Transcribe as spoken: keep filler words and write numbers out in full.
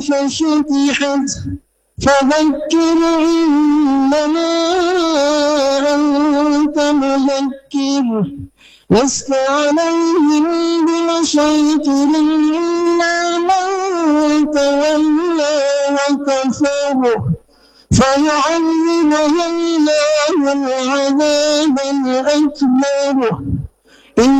فشطحت فذكر إنما أنت مذكر لست عليهم بمسيطر إلا من تولى وكفر فيعذبه الله العذاب الأكبر